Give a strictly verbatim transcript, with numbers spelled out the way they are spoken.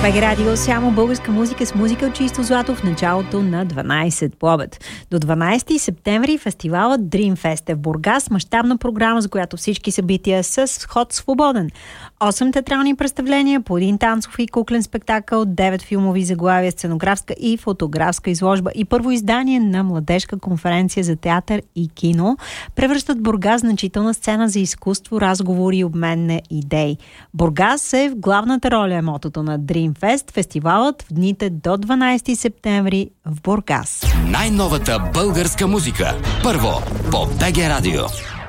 БГ Радио, само българска музика с музика от Чисто Злато в началото на дванайсет по обед. До дванайсети септември фестивалът Dreamfest е в Бургас, мащабна програма, за която всички събития са с ход свободен. осем театрални представления, по един танцов и куклен спектакъл, девет филмови заглавия, сценографска и фотографска изложба и първо издание на младежка конференция за театър и кино превръщат Бургас значителна сцена за изкуство, разговори и обмен на идеи. Бургас е в главната роля е мотото на Dreamfest, фестивалът в дните до дванайсети септември в Бургас. Най-новата българска музика. Първо по БГ Радио.